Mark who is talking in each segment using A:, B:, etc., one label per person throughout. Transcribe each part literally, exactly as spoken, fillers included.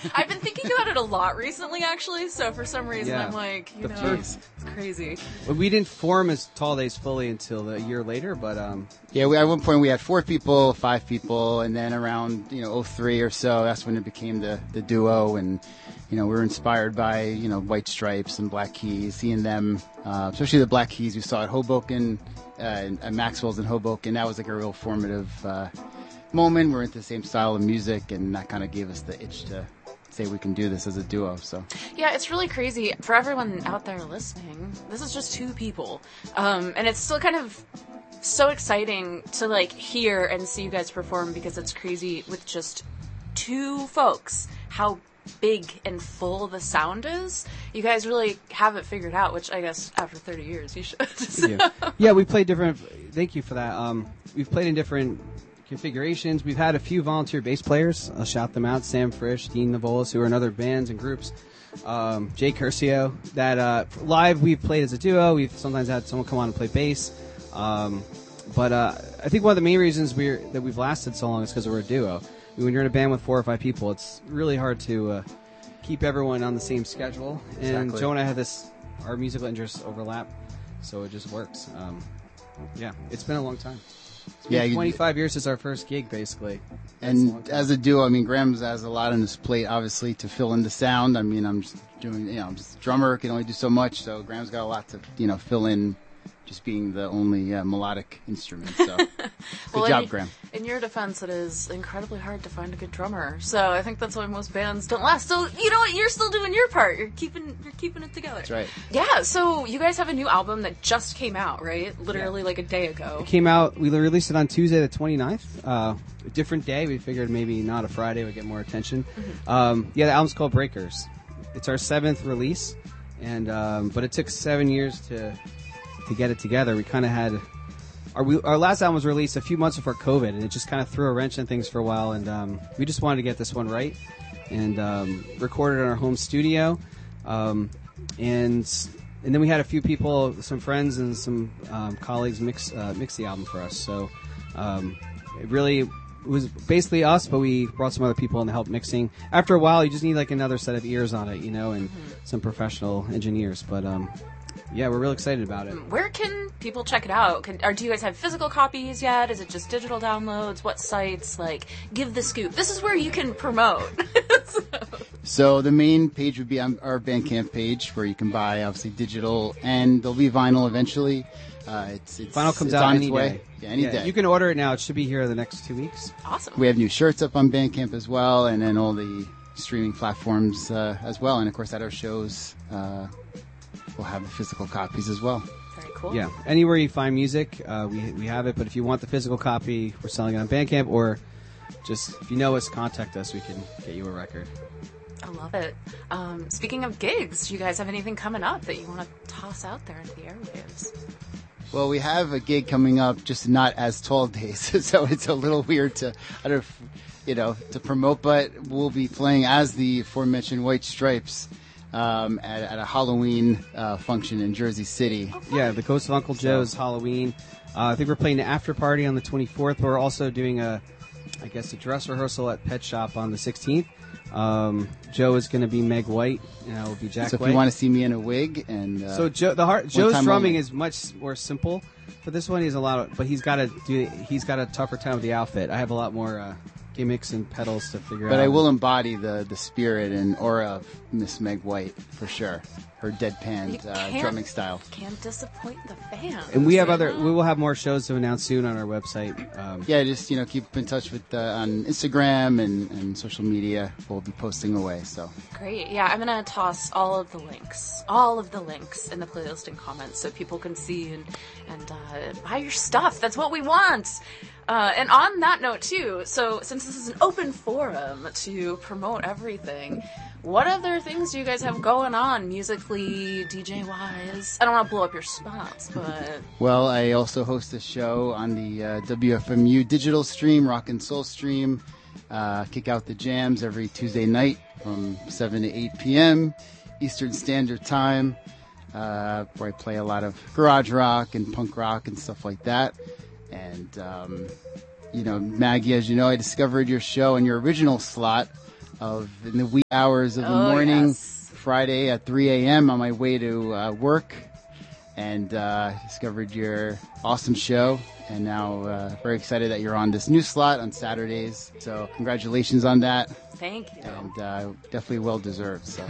A: I've been thinking about it a lot recently, actually. So for some reason,
B: Yeah.
A: I'm like, you
B: The
A: know,
B: first-
A: it's crazy.
B: Well, we didn't form as Tall Days fully until a year later, but um,
C: Yeah, we, at one point we had four people, five people, and then around, you know, oh three or so, that's when it became the, the duo. And, you know, we were inspired by, you know, White Stripes and Black Keys, seeing them, uh, especially the Black Keys we saw at Hoboken, uh, and, and Maxwell's in Hoboken. That was like a real formative uh, moment. We're into the same style of music, and that kind of gave us the itch to say we can do this as a duo. So
A: Yeah, it's really crazy. For everyone out there listening, this is just two people. Um, and it's still kind of so exciting to, like, hear and see you guys perform, because it's crazy with just two folks how big and full the sound is. You guys really have it figured out, which I guess after thirty years you should. So.
B: yeah. yeah, we played different. Thank you for that. Um, we've played in different configurations. We've had a few volunteer bass players. I'll shout them out: Sam Frisch, Dean Navolis, who are in other bands and groups. Um, Jay Curcio. That uh, live we've played as a duo. We've sometimes had someone come on and play bass. Um, but uh, I think one of the main reasons we're that we've lasted so long is because we're a duo. When you're in a band with four or five people, it's really hard to uh, keep everyone on the same schedule. And
C: Exactly.
B: Joe and I have this, our musical interests overlap, so it just works. Um, yeah, it's been a long time. It's been
C: Yeah, you-
B: twenty-five years since our first gig, basically. That's a long
C: And
B: time.
C: as a duo, I mean, Graham has a lot on his plate, obviously, to fill in the sound. I mean, I'm just doing, you know, I'm just a drummer, can only do so much. So Graham's got a lot to, you know, fill in, just being the only uh, melodic instrument. So good
A: Well,
C: job,
A: in,
C: Graham.
A: In your defense, it is incredibly hard to find a good drummer. So I think that's why most bands don't last. So you know what? You're still doing your part. You're keeping you're keeping it together.
C: That's right.
A: Yeah. So you guys have a new album that just came out, right? Literally like a day ago.
B: It came out, we released it on Tuesday the twenty-ninth. Uh, a different day. We figured maybe not a Friday would get more attention.
A: Mm-hmm.
B: Um, yeah, the album's called Breakers. It's our seventh release, and um, but it took seven years to to get it together. We kind of had our we, our last album was released a few months before COVID, and it just kind of threw a wrench in things for a while. And um, we just wanted to get this one right, and um, recorded in our home studio. Um, and and then we had a few people, some friends and some um, colleagues mix uh, mix the album for us. So um, it really was basically us, but we brought some other people in to help mixing. After a while, you just need like another set of ears on it, you know, and some professional engineers. But um, yeah, we're real excited about it.
A: Where can people check it out? Can, or do you guys have physical copies yet? Is it just digital downloads? What sites? Like, give the scoop. This is where you can promote. So-
C: So the main page would be on our Bandcamp page, where you can buy, obviously, digital, and there'll be vinyl eventually. Uh, it's, it's
B: Vinyl comes
C: it's
B: out
C: on
B: any
C: its way.
B: day.
C: Yeah, any
B: Yeah,
C: day.
B: you can order it now. It should be here in the next two weeks.
A: Awesome.
C: We have new shirts up on Bandcamp as well, and then all the streaming platforms uh, as well. And of course, at our shows, uh, we'll have the physical copies as well.
A: Very cool.
B: Yeah, anywhere you find music, uh, we we have it. But if you want the physical copy, we're selling it on Bandcamp, or just if you know us, contact us. We can get you a record.
A: I love it. Um, speaking of gigs, do you guys have anything coming up that you want to toss out there into the airwaves?
C: Well, we have a gig coming up, just not as Tall Days, so it's a little weird to, I don't know, if, you know, to promote. But we'll be playing as the aforementioned White Stripes um, at, at a Halloween uh, function in Jersey City.
B: Yeah, the Ghost of Uncle Joe's Halloween. Uh, I think we're playing the after party on the twenty-fourth. We're also doing a, I guess, a dress rehearsal at Pet Shop on the sixteenth. Um, Joe is going to be Meg White, and I will be Jack
C: So if
B: White.
C: you want to see me in a wig, and uh,
B: So Joe, the heart, Joe's
C: time
B: drumming
C: only.
B: is much more simple. For this one, he's a lot, of, but he's got to do. He's got a tougher time with the outfit. I have a lot more uh, gimmicks and pedals to figure out.
C: but I will embody the the spirit and aura of Miss Meg White for sure. Her deadpan
A: You
C: uh,
A: can't-
C: drumming style.
A: Can't disappoint the fans.
B: And we have
A: you
B: other.
A: know?
B: We will have more shows to announce soon on our website. Um,
C: Yeah, just you know, keep in touch with uh, on Instagram and, and social media. We'll be posting away. So
A: Great. Yeah, I'm going to toss all of the links, all of the links in the playlist and comments so people can see and, and uh, buy your stuff. That's what we want. Uh, and on that note, too, so since this is an open forum to promote everything, what other things do you guys have going on musically, D J-wise? I don't want to blow up your spots, but...
C: Well, I also host a show on the uh, W F M U digital stream, Rock and Soul stream. Uh, kick out the jams every Tuesday night from seven to eight p.m. Eastern Standard Time, uh, where I play a lot of garage rock and punk rock and stuff like that. And, um, you know, Maggie, as you know, I discovered your show and your original slot of in the wee hours of the
A: Oh,
C: morning,
A: yes.
C: Friday at three a.m. on my way to uh, work, and uh, discovered your awesome show. And now uh, very excited that you're on this new slot on Saturdays. So congratulations on that.
A: Thank you.
C: And uh, definitely well deserved. So.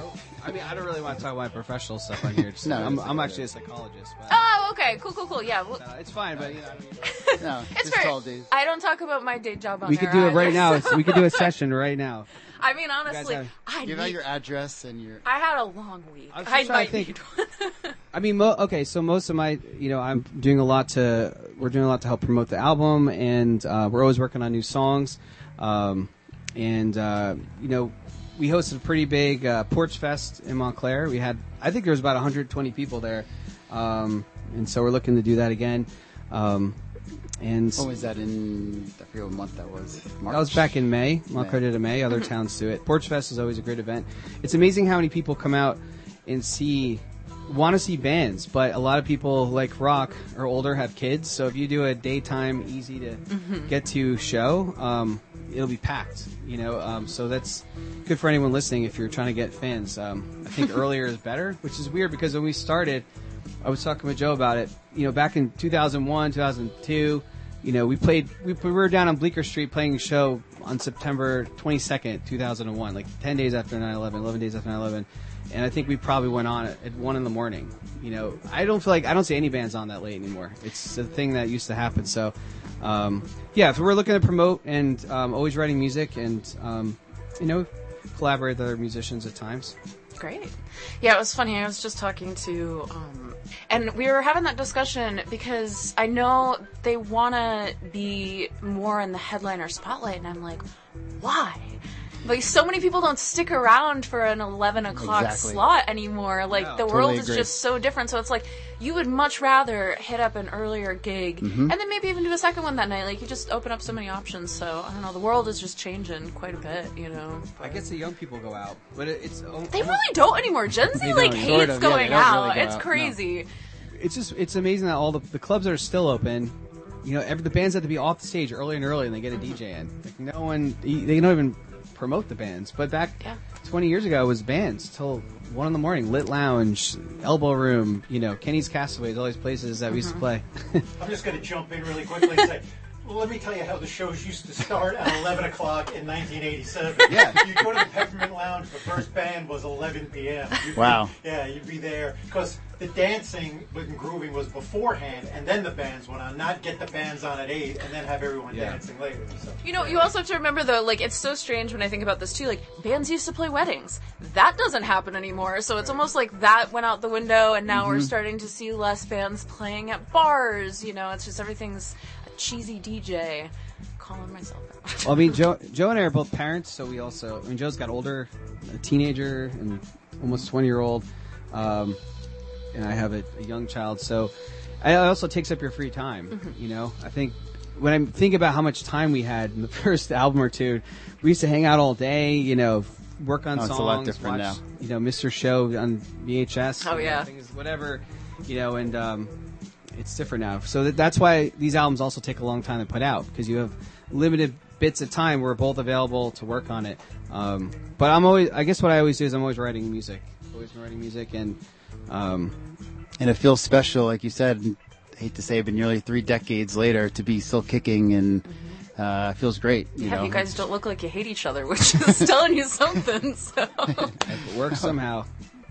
B: I mean, I don't really want to talk about my professional stuff on here. Just,
C: No,
B: I'm,
C: it's
B: I'm
C: okay.
B: actually a psychologist. But,
A: Oh, okay. Cool, cool, cool. Yeah. Well,
B: uh, it's fine, but you know, I mean,
C: No,
A: it's
C: just
A: fair.
C: all days.
A: I don't talk about my day job on
B: we
A: there
B: could do it
A: either,
B: right now.
A: so-
B: It's, we could do a session right now.
A: I mean, honestly,
B: have-
A: I
C: Give
A: need,
C: out your address and your.
A: I had a long week.
B: I was just
A: I
B: trying to
A: might
B: think.
A: need one.
B: I mean, mo- okay, so most of my, you know, I'm doing a lot to, we're doing a lot to help promote the album, and uh, we're always working on new songs. Um, and, uh, you know, we hosted a pretty big uh, Porch Fest in Montclair. We had, I think there was about one hundred twenty people there. Um, and so we're looking to do that again. Um, and
C: What was that in? I forget what month that was. March?
B: that was back in May. Montclair
C: May.
B: did a May. Other towns do it. Porch Fest is always a great event. It's amazing how many people come out and see, want to see bands, but a lot of people like rock are older, have kids. So if you do a daytime, easy to get to show, um, it'll be packed. You know, um, so that's good for anyone listening if you're trying to get fans. Um, I think earlier is better, which is weird because when we started, I was talking with Joe about it. You know, back in two thousand one, two thousand two, you know, we played. We, we were down on Bleecker Street playing a show on September twenty-second, two thousand one, like ten days after nine eleven, eleven days after nine eleven, and I think we probably went on at, at one in the morning. You know, I don't feel like I don't see any bands on that late anymore. It's a thing that used to happen. So, um, yeah, so we're looking to promote and um, always writing music and um, you know, collaborate with other musicians at times.
A: Great. Yeah, it was funny. I was just talking to, um, and we were having that discussion because I know they want to be more in the headliner spotlight, and I'm like, why? Like, so many people don't stick around for an eleven o'clock
C: Exactly.
A: slot anymore. Like,
B: No,
A: the
C: totally
A: world is
C: agree.
A: just so different. So it's like, you would much rather hit up an earlier gig
C: Mm-hmm.
A: and then maybe even do a second one that night. Like, you just open up so many options. So, I don't know, the world is just changing quite a bit, you know.
B: I guess the young people go out, but it, it's
A: They really don't anymore. Gen Z,
B: They
A: like,
B: don't,
A: hates
C: sort of, yeah,
A: going
C: they don't
A: out.
C: really go
A: it's
C: out, no.
A: crazy.
B: it's just it's amazing that all the, the clubs that are still open, you know, every the bands have to be off the stage early and early, and they get a D J in. Like no one, they don't even promote the bands. But back
A: Yeah.
B: twenty years ago, it was bands till one in the morning. Lit Lounge, Elbow Room, you know, Kenny's Castaways, all these places that we used to play.
D: I'm just going to jump in really quickly and say, well, let me tell you how the shows used to start at eleven o'clock in nineteen eighty-seven.
C: Yeah.
D: You'd go to the Peppermint Lounge, the first band was eleven p.m. You'd
C: Wow.
D: Be, yeah, you'd be there. Because the dancing and grooving was beforehand, and then the bands went on. Not get the bands on at eight and then have everyone
B: Yeah.
D: dancing later. So.
A: You know, you also have to remember, though, like, it's so strange when I think about this, too. Like, bands used to play weddings. That doesn't happen anymore. So it's almost like that went out the window, and now we're starting to see less bands playing at bars. You know, it's just everything's a cheesy D J. Calling myself out.
B: Well, I mean, Joe, Joe and I are both parents, so we also. I mean, Joe's got older, a teenager, and almost twenty year old, um, and I have a, a young child. So, it also takes up your free time. You know, I think when I think about how much time we had in the first album or two, we used to hang out all day. You know, work on
C: Oh, it's
B: songs,
C: a lot different
B: watch,
C: now.
B: you know, Mister Show on V H S.
A: Oh,
B: you know,
A: yeah.
B: things, whatever, you know, and. Um, It's different now. So that, that's why these albums also take a long time to put out, because you have limited bits of time. We're both available to work on it. Um, but I'm always, I guess what I always do is I'm always writing music. Always been writing music, and um,
C: And it feels special, like you said. I hate to say it, but nearly three decades later, to be still kicking, and uh, it feels great. You
A: Yeah,
C: know,
A: you guys don't look like you hate each other, which is telling you something. So.
B: it works somehow.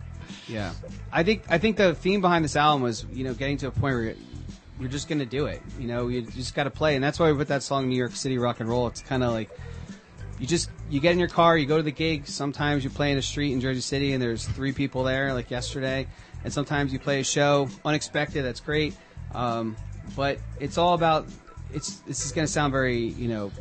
B: Yeah, I think I think the theme behind this album was, you know, getting to a point where you're, you're just going to do it. You know, you just got to play, and that's why we put that song "New York City Rock and Roll." It's kind of like you just you get in your car, you go to the gig. Sometimes you play in a street in Jersey City, and there's three people there, like yesterday. And sometimes you play a show unexpected. That's great, um, but it's all about. It's this is going to sound very, you know,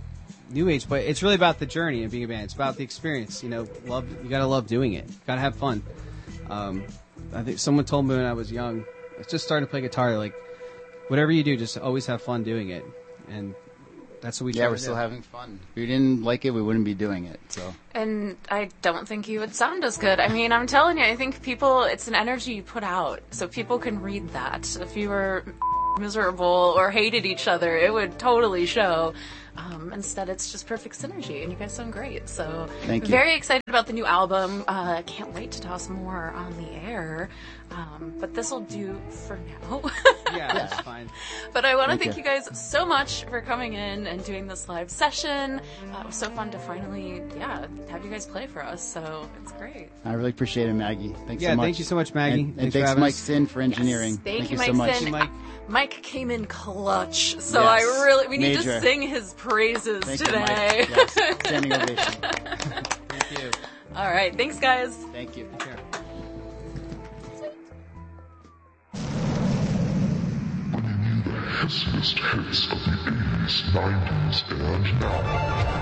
B: new age, but it's really about the journey and being a band. It's about the experience. You know, love. You got to love doing it. Got to have fun. Um, I think someone told me when I was young, I was just starting to play guitar, like, whatever you do, just always have fun doing it. And that's what we try
C: yeah,
B: to
C: we're
B: do.
C: still having fun. If we didn't like it, we wouldn't be doing it. So
A: And I don't think you would sound as good. I mean, I'm telling you, I think people, it's an energy you put out, so people can read that. If you were miserable or hated each other, it would totally show. Um, instead, it's just perfect synergy, and you guys sound great. So,
C: Thank you.
A: very excited about the new album. Uh, can't wait to toss more on the air. Um, but this will do for now.
B: Yeah, that's fine.
A: But I want to
C: Thank
A: thank
C: you.
A: you guys so much for coming in and doing this live session. Uh, it was so fun to finally, yeah, have you guys play for us. So it's great.
C: I really appreciate it, Maggie. Thanks
B: Yeah,
C: so much.
B: thank you so much, Maggie.
C: And, and
B: Thanks for
C: thanks,
B: having
C: Mike
B: us.
C: Sin, for engineering.
A: Yes, thank, you,
C: so
A: Mike
C: much.
A: Sin.
B: Mike.
A: Mike came in clutch, so
C: Yes.
A: I really we need
C: Major.
A: to sing his praises
C: Thank you,
A: today.
C: Mike. Yes. Standing ovation.
B: Thank you.
A: All right, thanks guys.
C: Thank you.
B: Take care.
E: Hits of the eighties, nineties, and now.